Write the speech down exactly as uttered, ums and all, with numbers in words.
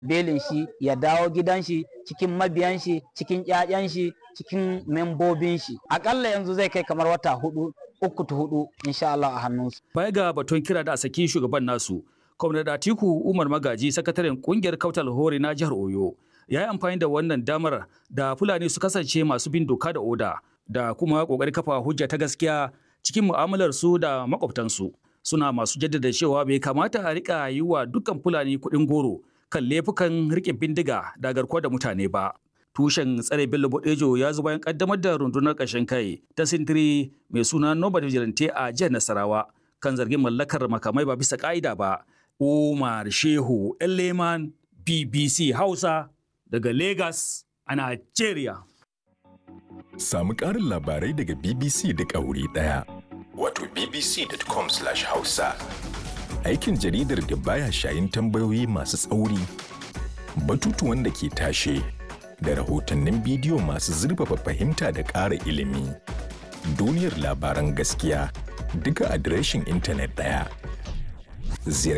belin shi ya dawo gidan shi cikin mabiyan shi, cikin ƴaƴan shi, cikin membobin shi. Akalla yanzu zai kai kamar wata hudu, uku ta hudu insha Allah a hannunsu. Baya ga batun kira da a saki shugaban nasu, Kwamnati Atiku Umar Magaji, sakataren kungiyar Kautal Hore na jihar Oyo, ya yi amfani da wannan damar da Fulani su kasance masu bin doka da oda da kuma ƙoƙarin kafa hujja ta gaskiya cikin mu'amalar su da makwabtansu. Suna masu jaddada cewa bai kamata a rika yi wa dukkan Fulani kuɗin goro kan laifukan riƙe bindiga da garkuwa da mutane ba. Tushen tsare Bello Bodejo ya zo bayan kaddamar da rundunar ƙarshen kai ta sintiri mai suna Nobody Vigilante a jihar Nasarawa kan zargin mallakar makamai ba bisa ƙa'ida ba. Umar Shehu Elleman, B B C Hausa daga Lagos a Nigeria. Samu ƙarin labarai daga B B C da wuri ɗaya. Wato b b c dot com slash hausa. Aikin jaridar da baya shayin tambayoyi masu tsauri, batutuwan da ke tashe, da rahotannin bidiyo masu zurfafa fahimta da ƙara ilimi. Duniyar labaran gaskiya duka adireshin intanet ɗaya. Ziyarci